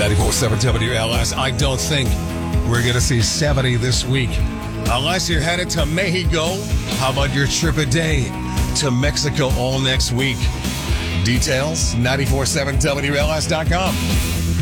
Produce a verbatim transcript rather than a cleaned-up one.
ninety-four point seven W L S. I don't think we're going to see seventy this week. Unless you're headed to Mexico, how about your trip a day to Mexico all next week? Details, ninety-four point seven W L S dot com.